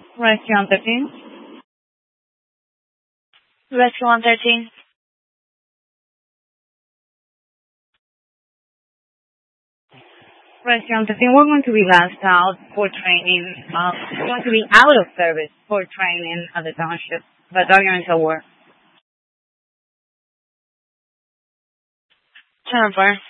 Restaurant 13. Restaurant 13. Restaurant 13, we're going to be last out for training. We're going to be out of service for training at the township, but arguments will work. 10-4.